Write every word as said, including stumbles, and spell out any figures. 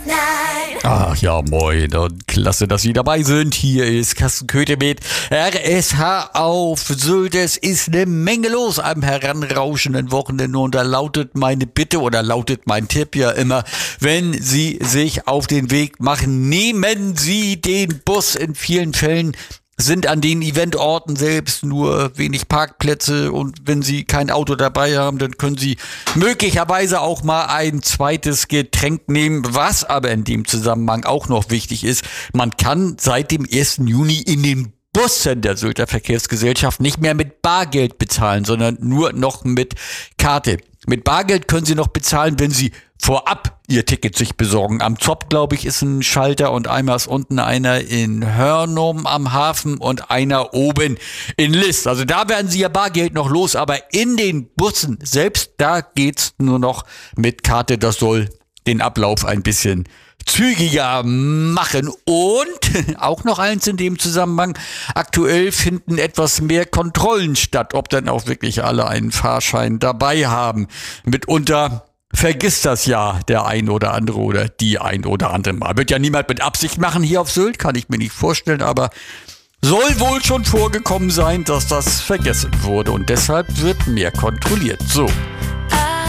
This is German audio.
Ach ja, moin und klasse, dass Sie dabei sind. Hier ist Carsten Köthe mit R S H auf Sylt. Es ist eine Menge los am heranrauschenden Wochenende und da lautet meine Bitte oder lautet mein Tipp ja immer, wenn Sie sich auf den Weg machen, nehmen Sie den Bus. In vielen Fällen sind an den Eventorten selbst nur wenig Parkplätze und wenn Sie kein Auto dabei haben, dann können Sie möglicherweise auch mal ein zweites Getränk nehmen. Was aber in dem Zusammenhang auch noch wichtig ist, man kann seit dem ersten Juni in den Bussen der Sylter Verkehrsgesellschaft nicht mehr mit Bargeld bezahlen, sondern nur noch mit Karte. Mit Bargeld können Sie noch bezahlen, wenn Sie vorab Ihr Ticket sich besorgen. Am Zopp, glaube ich, ist ein Schalter und einmal ist unten einer in Hörnum am Hafen und einer oben in List. Also da werden Sie Ihr Bargeld noch los, aber in den Bussen selbst, da geht's nur noch mit Karte. Das soll den Ablauf ein bisschen zügiger machen. Und auch noch eins in dem Zusammenhang, aktuell finden etwas mehr Kontrollen statt, ob dann auch wirklich alle einen Fahrschein dabei haben. Mitunter vergisst das ja der ein oder andere oder die ein oder andere mal. Wird ja niemand mit Absicht machen hier auf Sylt, kann ich mir nicht vorstellen, aber soll wohl schon vorgekommen sein, dass das vergessen wurde und deshalb wird mehr kontrolliert. So.